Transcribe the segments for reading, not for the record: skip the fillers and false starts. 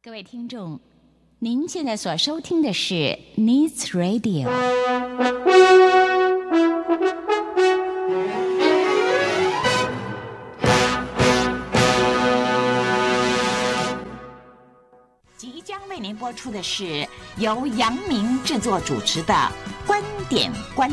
各位听众，您现在所收听的是 Needs Radio。即将为您播出的是由杨明制作主持的《观点》。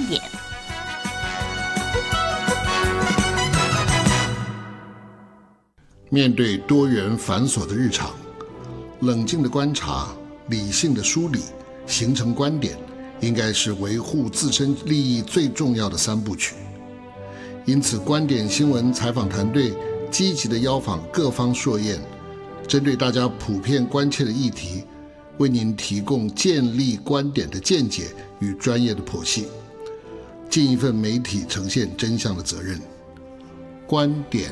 面对多元繁琐的日常，冷静的观察，理性的梳理，形成观点，应该是维护自身利益最重要的三部曲。因此，观点新闻采访团队积极地邀访各方硕彦，针对大家普遍关切的议题，为您提供建立观点的见解与专业的剖析，尽一份媒体呈现真相的责任。观点。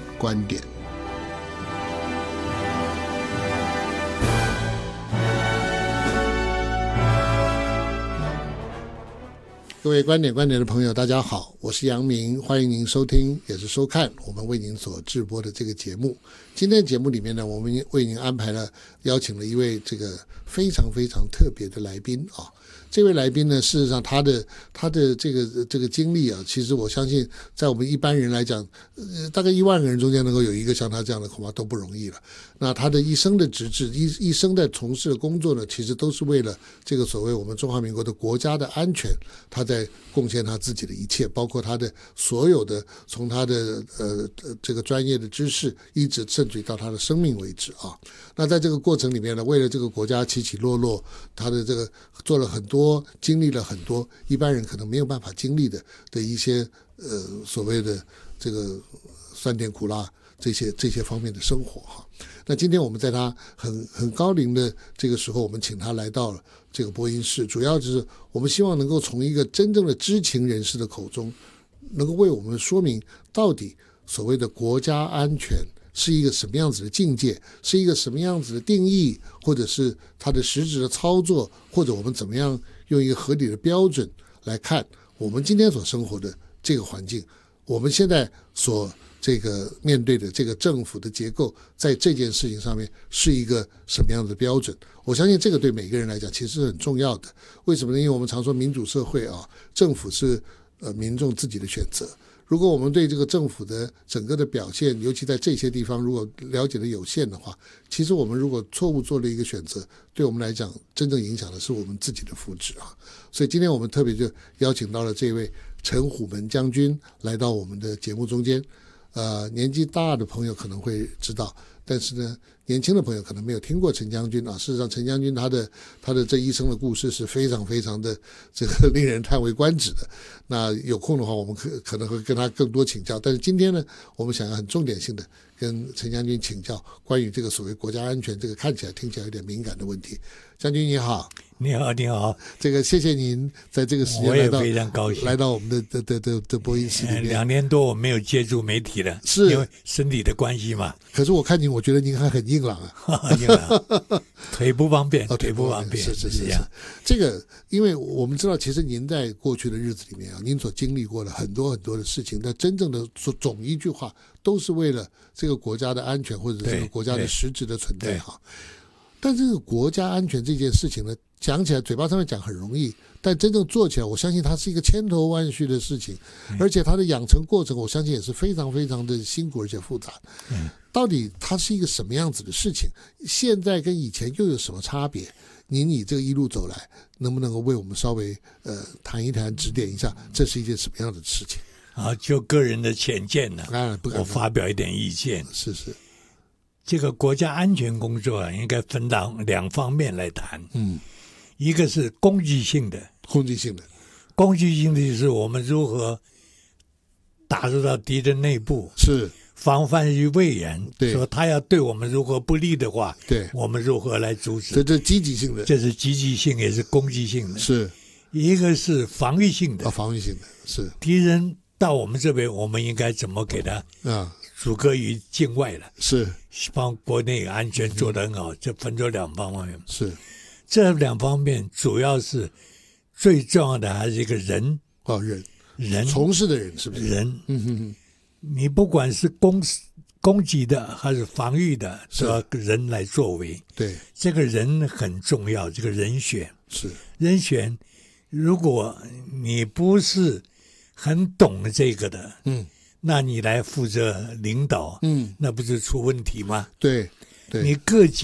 各位观点的朋友，大家好，我是杨明，欢迎您收听也是收看我们为您所制播的这个节目。今天的节目里面呢，我们为您安排了邀请了一位这个非常特别的来宾啊。这位来宾呢，事实上他的这个经历啊，其实我相信在我们一般人来讲，大概1万个人中间能够有一个像他这样的，恐怕都不容易了。那他的一生的职志，一生在从事的工作呢，其实都是为了这个所谓我们中华民国的国家的安全，他在贡献他自己的一切，包括他的所有的从他的这个专业的知识，一直甚至于到他的生命为止啊。那在这个过程里面呢，为了这个国家起起落落，他的这个做了很多，经历了很多一般人可能没有办法经历的一些所谓的这个酸甜苦辣这些方面的生活哈。那今天我们在他很高龄的这个时候，我们请他来到了这个播音室，主要就是我们希望能够从一个真正的知情人士的口中，能够为我们说明到底所谓的国家安全是一个什么样子的境界，是一个什么样子的定义，或者是它的实质的操作，或者我们怎么样用一个合理的标准来看我们今天所生活的这个环境，我们现在所这个面对的这个政府的结构，在这件事情上面是一个什么样的标准。我相信这个对每个人来讲其实是很重要的。为什么呢？因为我们常说民主社会啊，政府是民众自己的选择。如果我们对这个政府的整个的表现，尤其在这些地方如果了解的有限的话，其实我们如果错误做了一个选择，对我们来讲真正影响的是我们自己的福祉啊。所以今天我们特别就邀请到了这位陈虎门将军来到我们的节目中间。年纪大的朋友可能会知道，但是呢，年轻的朋友可能没有听过陈将军啊。事实上，陈将军他的这一生的故事是非常的这个令人叹为观止的。那有空的话，我们可能会跟他更多请教。但是今天呢，我们想要很重点性的跟陈将军请教关于这个所谓国家安全这个看起来听起来有点敏感的问题。将军你好。 你好， 这个谢谢您在这个时间我也非常高兴来到我们的播音室里面。 2年多我没有接触媒体了， 是因为身体的关系嘛。 可是我看您，我觉得您还很硬朗啊。 硬朗，腿不方便， 腿不方便，是这个，因为我们知道，其实您在过去的日子里面啊，您所经历过的很多的事情，但真正的总一句话，都是为了这个国家的安全或者这个国家的实质的存在哈。但这个国家安全这件事情呢，讲起来嘴巴上面讲很容易，但真正做起来，我相信它是一个千头万绪的事情，而且它的养成过程，我相信也是非常的辛苦而且复杂。到底它是一个什么样子的事情？现在跟以前又有什么差别？您以这个一路走来，能不能够为我们稍微谈一谈、指点一下，这是一件什么样的事情？ 就个人的浅见呢，我发表一点意见。 是。 这个国家安全工作啊，应该分到2方面来谈。一个是攻击性的就是我们如何打入到敌人内部， 是防范于未然。 对， 说他要对我们如何不利的话， 对， 我们如何来阻止？ 这是积极性的， 这是积极性，也是攻击性的。 是一个是防御性的， 防御性的是敌人到我们这边，我们应该怎么给他阻隔于境外了？是帮国内安全做得很好，这分作2方面。 是这2方面，主要是最重要的还是一个人人从事的人是不是人？你不管是公攻击的还是防御的，都要人来作为。 对， 这个人很重要，这个人选是人选。如果你不是很懂这个的，那你来负责领导，那不是出问题吗？ 对， 你各级